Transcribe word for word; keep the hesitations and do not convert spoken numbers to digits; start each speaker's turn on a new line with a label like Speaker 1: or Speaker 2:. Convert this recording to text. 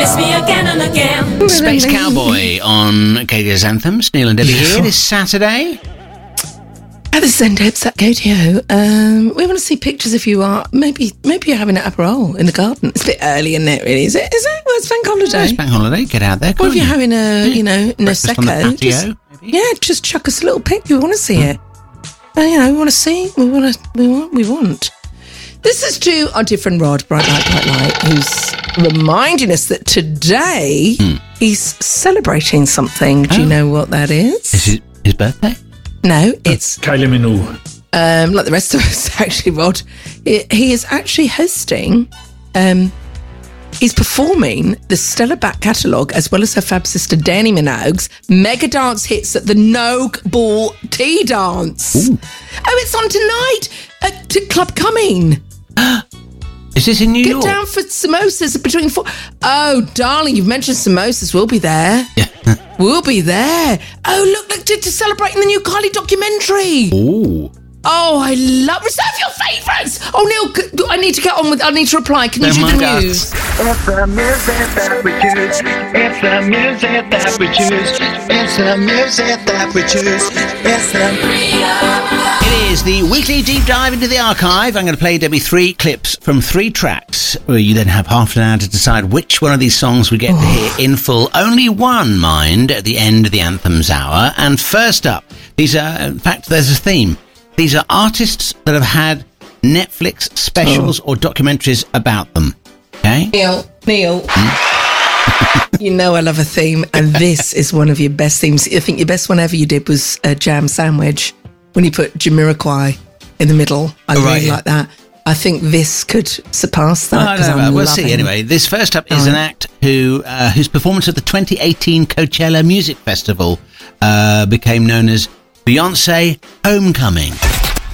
Speaker 1: kiss me again and again.
Speaker 2: Space Cowboy on Acadia's Anthems. Neil and Debbie here this Saturday.
Speaker 3: At the Zendeps at Cadio, um, we want to see pictures if you are. Maybe maybe you're having an aperol in the garden. It's a bit early, isn't it, really? Is it? Is it? Well, it's bank holiday.
Speaker 2: Oh, it's bank holiday. Get out there,
Speaker 3: Or if you're
Speaker 2: you?
Speaker 3: having a, you know,
Speaker 2: Breakfast on the
Speaker 3: Nosecco.
Speaker 2: patio,
Speaker 3: Just,
Speaker 2: maybe?
Speaker 3: yeah, just chuck us a little pic. We want to see it. Uh, you know, we want to see. We want to. We want. We want. This is to our different Rod, Bright Light, Bright Light, who's reminding us that today
Speaker 2: Hmm.
Speaker 3: he's celebrating something. Do you
Speaker 2: Oh.
Speaker 3: know what that is?
Speaker 2: Is it his birthday?
Speaker 3: No, it's
Speaker 4: Kylie Minogue.
Speaker 3: um, like the rest of us, actually, Rod. He, he is actually hosting, um, he's performing the stellar back catalogue as well as her fab sister Danny Minogue's mega dance hits at the Nogue Ball Tea Dance.
Speaker 2: Ooh.
Speaker 3: Oh, it's on tonight at t- Club Cumming.
Speaker 2: Is this in New
Speaker 3: Get
Speaker 2: York?
Speaker 3: down for samosas between four. Oh, darling, you've mentioned samosas. We'll be there.
Speaker 2: Yeah.
Speaker 3: We'll be there. Oh, look, look, to, to celebrating the new Kylie documentary.
Speaker 2: Ooh.
Speaker 3: Oh, I love... Reserve your favourites! Oh, Neil, c- I need to get on with... I need to reply. Can you
Speaker 2: Oh,
Speaker 3: do
Speaker 2: my
Speaker 3: the
Speaker 2: God.
Speaker 3: news?
Speaker 5: It's the music that we choose. It's the music that we choose. It's the music that we choose. It's the...
Speaker 2: It is the weekly deep dive into the archive. I'm going to play, Debbie, three clips from three tracks, where you then have half an hour to decide which one of these songs we get to hear in full. Only one, mind, at the end of the Anthems hour. And first up, these are, in fact, there's a theme. These are artists that have had Netflix specials or documentaries about them. Okay?
Speaker 3: Neil, Neil. You know I love a theme, and this is one of your best themes. I think your best one ever you did was a Jam Sandwich, when you put Jamiroquai in the middle. I
Speaker 2: Oh, right,
Speaker 3: really
Speaker 2: yeah.
Speaker 3: like that. I think this could surpass that.
Speaker 2: Oh,
Speaker 3: 'cause
Speaker 2: no,
Speaker 3: I'm
Speaker 2: we'll see.
Speaker 3: loving-
Speaker 2: Anyway, this first up is
Speaker 3: Oh.
Speaker 2: an act who uh, whose performance at the twenty eighteen Coachella Music Festival uh, became known as Beyonce Homecoming.